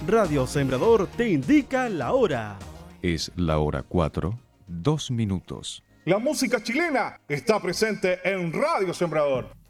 Radio Sembrador te indica la hora. Es la hora 4, 2 minutos. La música chilena está presente en Radio Sembrador.